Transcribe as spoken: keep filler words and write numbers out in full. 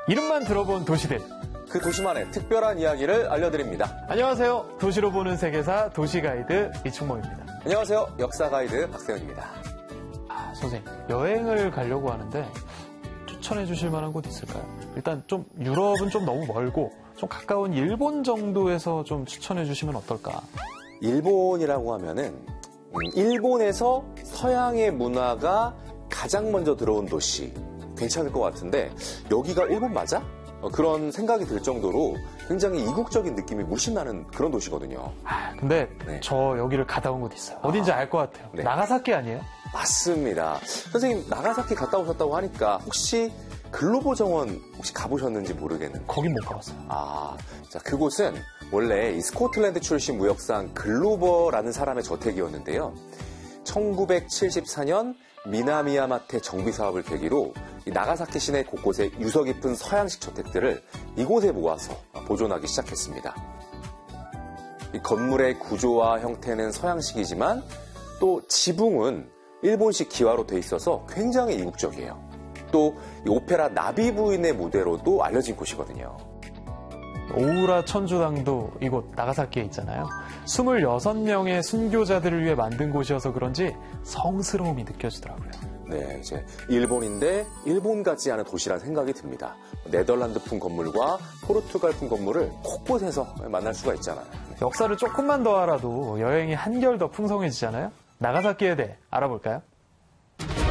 이름만 들어본 도시들. 그 도시만의 특별한 이야기를 알려드립니다. 안녕하세요. 도시로 보는 세계사 도시가이드 이충범입니다. 안녕하세요. 역사가이드 박세현입니다. 아, 선생님, 여행을 가려고 하는데 추천해 주실 만한 곳 있을까요? 일단 좀 유럽은 좀 너무 멀고 좀 가까운 일본 정도에서 좀 추천해 주시면 어떨까? 일본이라고 하면은 일본에서 서양의 문화가 가장 먼저 들어온 도시 괜찮을 것 같은데 여기가 일본 맞아? 어, 그런 생각이 들 정도로 굉장히 이국적인 느낌이 물씬 나는 그런 도시거든요. 아, 근데 네. 저 여기를 갔다 온 곳 있어요. 어딘지 알 것 같아요. 네. 나가사키 아니에요? 맞습니다. 선생님 나가사키 갔다 오셨다고 하니까 혹시 글로버 정원 혹시 가보셨는지 모르겠는데. 거긴 못 가봤어요. 아, 자 그곳은 원래 이 스코틀랜드 출신 무역상 글로버라는 사람의 저택이었는데요. 천구백칠십사 년 미나미야마테 정비 사업을 계기로 이 나가사키 시내 곳곳에 유서 깊은 서양식 저택들을 이곳에 모아서 보존하기 시작했습니다. 이 건물의 구조와 형태는 서양식이지만 또 지붕은 일본식 기와로 돼 있어서 굉장히 이국적이에요. 또 이 오페라 나비 부인의 무대로도 알려진 곳이거든요. 오우라 천주당도 이곳 나가사키에 있잖아요. 스물여섯 명의 순교자들을 위해 만든 곳이어서 그런지 성스러움이 느껴지더라고요. 네, 이제 일본인데 일본 같지 않은 도시라는 생각이 듭니다. 네덜란드풍 건물과 포르투갈풍 건물을 곳곳에서 만날 수가 있잖아요. 역사를 조금만 더 알아도 여행이 한결 더 풍성해지잖아요. 나가사키에 대해 알아볼까요?